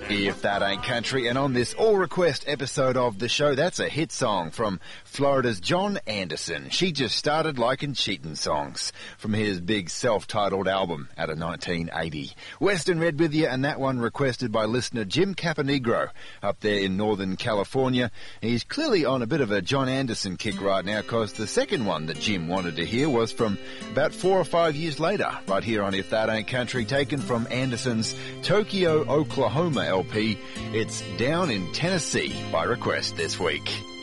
If That Ain't Country, and on this all-request episode of the show, that's a hit song from Florida's John Anderson. She just started liking cheatin' songs from his big self-titled album out of 1980. Western Red with you, and that one requested by listener Jim Caponegro up there in Northern California. He's clearly on a bit of a John Anderson kick right now, because the second one that Jim wanted to hear was from about 4 or 5 years later, right here on If That Ain't Country, taken from Anderson's Tokyo, Oklahoma LP. It's Down in Tennessee by request this week.